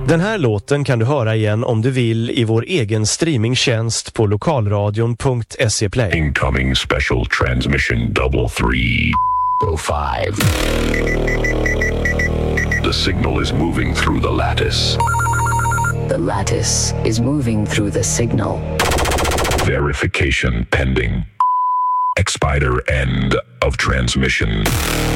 Den här låten kan du höra igen om du vill i vår egen streamingtjänst på lokalradion.se Play. Incoming special transmission 3305. The signal is moving through the lattice. The lattice is moving through the signal. Verification pending. Expire end of transmission.